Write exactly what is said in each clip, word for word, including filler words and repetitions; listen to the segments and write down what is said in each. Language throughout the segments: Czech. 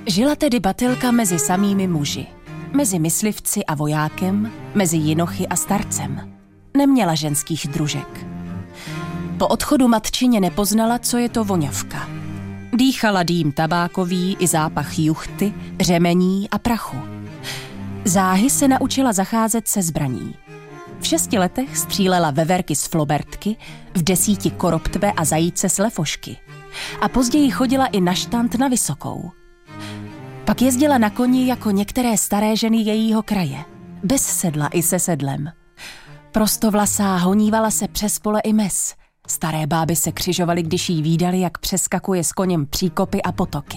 Žila tedy Batylka mezi samými muži. Mezi myslivci a vojákem, mezi jinochy a starcem. Neměla ženských družek. Po odchodu matčině nepoznala, co je to voňavka. Dýchala dým tabákový i zápach juchty, řemení a prachu. Záhy se naučila zacházet se zbraní. V šesti letech střílela veverky z flobertky, v desíti koroptve a zajíce z lefošky. A později chodila i na štant na Vysokou. Pak jezdila na koni jako některé staré ženy jejího kraje. Bez sedla i se sedlem. Prostovlasá honívala se přes pole i mes. Staré báby se křižovaly, když jí vídali, jak přeskakuje s koněm příkopy a potoky.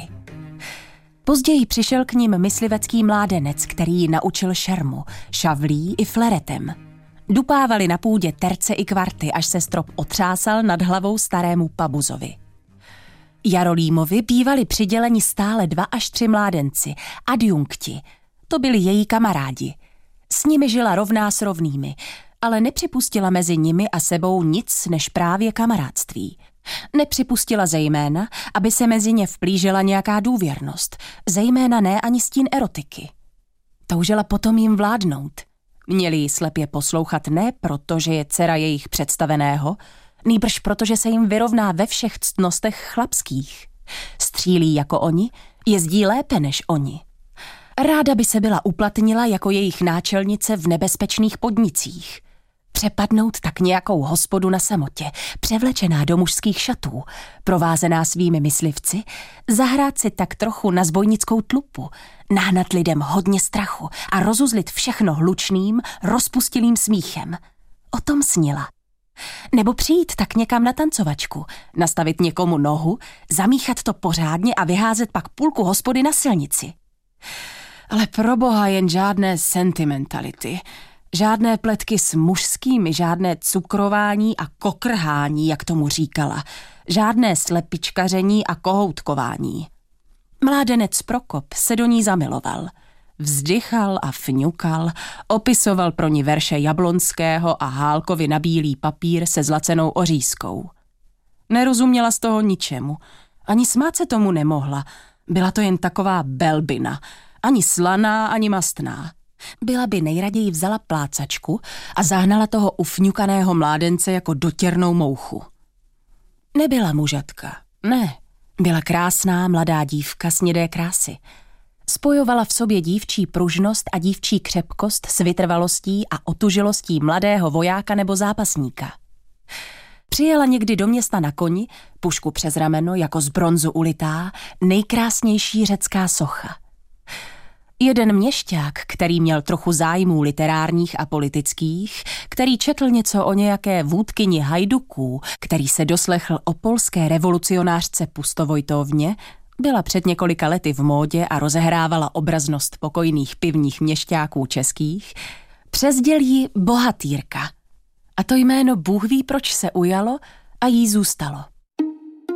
Později přišel k ním myslivecký mládenec, který ji naučil šermu, šavlí i fleretem. Dupávali na půdě terce i kvarty, až se strop otřásal nad hlavou starému pabuzovi. Jarolímovi bývali přiděleni stále dva až tři mládenci, adjunkti. To byli její kamarádi. S nimi žila rovná s rovnými, ale nepřipustila mezi nimi a sebou nic než právě kamarádství. Nepřipustila zejména, aby se mezi ně vplížila nějaká důvěrnost, zejména ne ani stín erotiky. Toužila potom jim vládnout. Měli ji slepě poslouchat ne proto, že je dcera jejich představeného, nýbrž protože se jim vyrovná ve všech ctnostech chlapských. Střílí jako oni, jezdí lépe než oni. Ráda by se byla uplatnila jako jejich náčelnice v nebezpečných podnicích. Přepadnout tak nějakou hospodu na samotě, převlečená do mužských šatů, provázená svými myslivci, zahrát si tak trochu na zbojnickou tlupu, nahnat lidem hodně strachu a rozuzlit všechno hlučným, rozpustilým smíchem. O tom snila. Nebo přijít tak někam na tancovačku, nastavit někomu nohu, zamíchat to pořádně a vyházet pak půlku hospody na silnici. Ale proboha jen žádné sentimentality, žádné pletky s mužskými, žádné cukrování a kokrhání, jak tomu říkala, žádné slepičkaření a kohoutkování. Mládenec Prokop se do ní zamiloval. Vzdychal a fňukal, opisoval pro ní verše Jablonského a Hálkovi na bílý papír se zlacenou ořízkou. Nerozuměla z toho ničemu, ani smát se tomu nemohla, byla to jen taková belbina, ani slaná, ani mastná. Byla by nejraději vzala plácačku a zahnala toho ufňukaného mládence jako dotěrnou mouchu. Nebyla mužatka, ne, byla krásná mladá dívka snědé krásy. Spojovala v sobě dívčí pružnost a dívčí křepkost s vytrvalostí a otužilostí mladého vojáka nebo zápasníka. Přijela někdy do města na koni, pušku přes rameno, jako z bronzu ulitá, nejkrásnější řecká socha. Jeden měšťák, který měl trochu zájmů literárních a politických, který četl něco o nějaké vůdkyni hajduků, který se doslechl o polské revolucionářce Pustovojtovně, byla před několika lety v módě a rozehrávala obraznost pokojných pivních měšťáků českých, přezděl jí Bohatýrka. A to jméno Bůh ví, proč se ujalo a jí zůstalo.